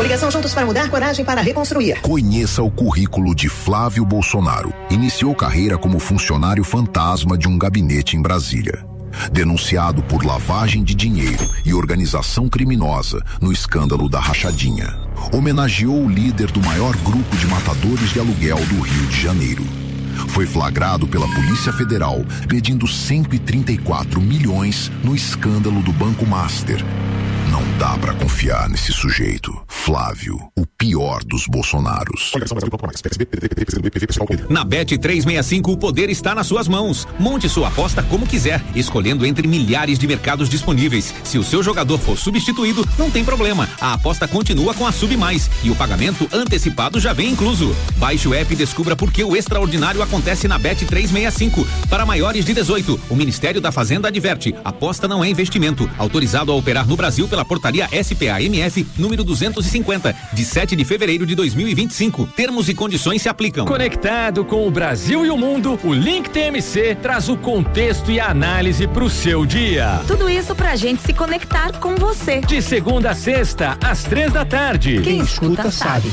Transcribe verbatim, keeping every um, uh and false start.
Coligação Juntos para Mudar, coragem para reconstruir. Conheça o currículo de Flávio Bolsonaro. Iniciou carreira como funcionário fantasma de um gabinete em Brasília. Denunciado por lavagem de dinheiro e organização criminosa no escândalo da rachadinha. Homenageou o líder do maior grupo de matadores de aluguel do Rio de Janeiro. Foi flagrado pela Polícia Federal pedindo cento e trinta e quatro milhões no escândalo do Banco Master. Não dá pra confiar nesse sujeito. Flávio, o pior dos Bolsonaros. Na Bet trezentos e sessenta e cinco, o poder está nas suas mãos. Monte sua aposta como quiser, escolhendo entre milhares de mercados disponíveis. Se o seu jogador for substituído, não tem problema. A aposta continua com a Sub Mais e o pagamento antecipado já vem incluso. Baixe o app e descubra por que o extraordinário acontece na Bet trezentos e sessenta e cinco. Para maiores de dezoito, o Ministério da Fazenda adverte: aposta não é investimento. Autorizado a operar no Brasil pela portaria S P A M F número duzentos e cinquenta, de sete de fevereiro de dois mil e vinte e cinco. Termos e condições se aplicam. Conectado com o Brasil e o mundo, o Link T M C traz o contexto e a análise pro seu dia. Tudo isso pra gente se conectar com você. De segunda a sexta, às três da tarde. Quem escuta sabe.